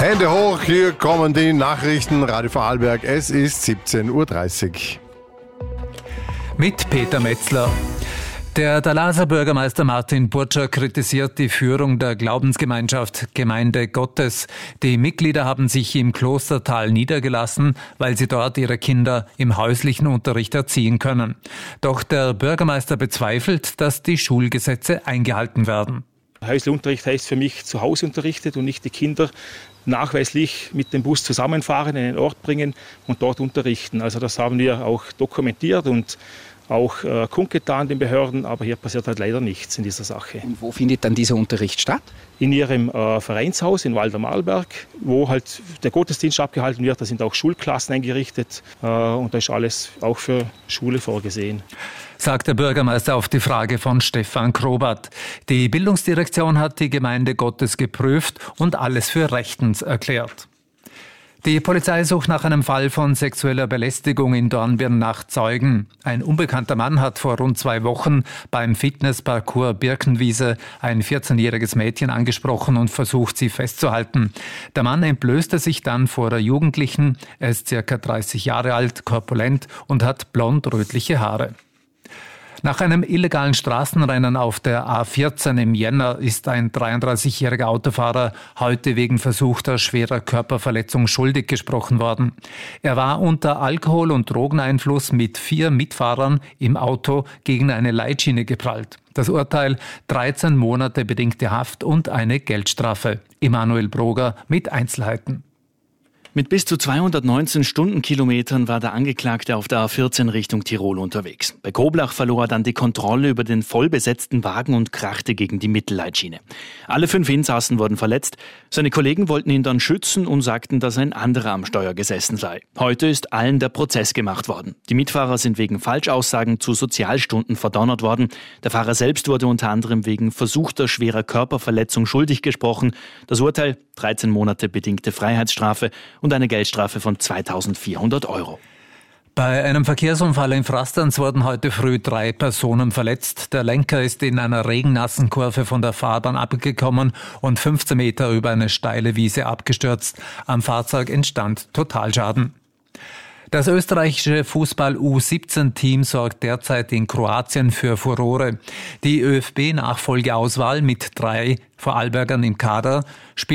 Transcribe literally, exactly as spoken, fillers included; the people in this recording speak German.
Hände hoch, hier kommen die Nachrichten. Radio Vorarlberg, es ist siebzehn Uhr dreißig. Mit Peter Metzler. Der Dalaser Bürgermeister Martin Burtscher kritisiert die Führung der Glaubensgemeinschaft Gemeinde Gottes. Die Mitglieder haben sich im Klostertal niedergelassen, weil sie dort ihre Kinder im häuslichen Unterricht erziehen können. Doch der Bürgermeister bezweifelt, dass die Schulgesetze eingehalten werden. Häuslicher Unterricht heißt für mich zu Hause unterrichtet und nicht die Kinder nachweislich mit dem Bus zusammenfahren, in einen Ort bringen und dort unterrichten. Also das haben wir auch dokumentiert und auch äh, kundgetan den Behörden, aber hier passiert halt leider nichts in dieser Sache. Und wo findet dann dieser Unterricht statt? In ihrem äh, Vereinshaus in Waldermalberg, wo halt der Gottesdienst abgehalten wird. Da sind auch Schulklassen eingerichtet äh, und da ist alles auch für Schule vorgesehen. Sagt der Bürgermeister auf die Frage von Stefan Krobat. Die Bildungsdirektion hat die Gemeinde Gottes geprüft und alles für rechtens erklärt. Die Polizei sucht nach einem Fall von sexueller Belästigung in Dornbirn nach Zeugen. Ein unbekannter Mann hat vor rund zwei Wochen beim Fitnessparcours Birkenwiese ein vierzehnjähriges Mädchen angesprochen und versucht, sie festzuhalten. Der Mann entblößte sich dann vor der Jugendlichen. Er ist circa dreißig Jahre alt, korpulent und hat blond-rötliche Haare. Nach einem illegalen Straßenrennen auf der A vierzehn im Jänner ist ein dreiunddreißigjähriger Autofahrer heute wegen versuchter schwerer Körperverletzung schuldig gesprochen worden. Er war unter Alkohol- und Drogeneinfluss mit vier Mitfahrern im Auto gegen eine Leitschiene geprallt. Das Urteil: dreizehn Monate bedingte Haft und eine Geldstrafe. Emanuel Broger mit Einzelheiten. Mit bis zu zweihundertneunzehn Stundenkilometern war der Angeklagte auf der A vierzehn Richtung Tirol unterwegs. Bei Koblach verlor er dann die Kontrolle über den vollbesetzten Wagen und krachte gegen die Mittelleitschiene. Alle fünf Insassen wurden verletzt. Seine Kollegen wollten ihn dann schützen und sagten, dass ein anderer am Steuer gesessen sei. Heute ist allen der Prozess gemacht worden. Die Mitfahrer sind wegen Falschaussagen zu Sozialstunden verdonnert worden. Der Fahrer selbst wurde unter anderem wegen versuchter schwerer Körperverletzung schuldig gesprochen. Das Urteil: dreizehn Monate bedingte Freiheitsstrafe und eine Geldstrafe von zweitausendvierhundert Euro. Bei einem Verkehrsunfall in Frastanz wurden heute früh drei Personen verletzt. Der Lenker ist in einer regennassen Kurve von der Fahrbahn abgekommen und fünfzehn Meter über eine steile Wiese abgestürzt. Am Fahrzeug entstand Totalschaden. Das österreichische Fußball-U siebzehn Team sorgt derzeit in Kroatien für Furore. Die ÖFB-Nachfolgeauswahl mit drei Vorarlbergern im Kader spielt